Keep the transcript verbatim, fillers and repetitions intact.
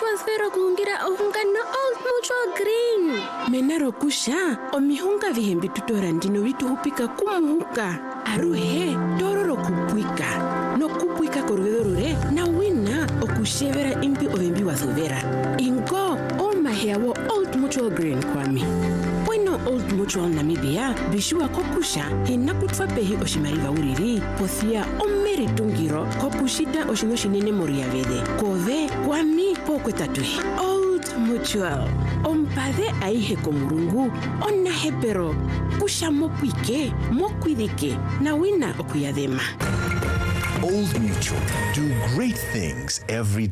Xivero kulungira ohungano Old Mutual Green. Menaro kusha, omihunga vihembi tutora ndino vitu hupika kumuhuka. Aruhe, dororo kupwika. No kupwika korvedorore, na wina okushevera impi ovembi wathuvera. Ingo, o maheawo Old Mutual Green kwami. Bueno Old Mutual Namibia, bishua kokusha, hina kutfa pehi oshimariva uriri, pothia omeri tungiro, kokushita oshino shinene moriavede. Kove, kwami, pokwe tatui. Old Mutual, ompade aihe komurungu, ona hepero, kusha mopwike, mokwidike, na wina okuyadema. Old Mutual, do great things every day.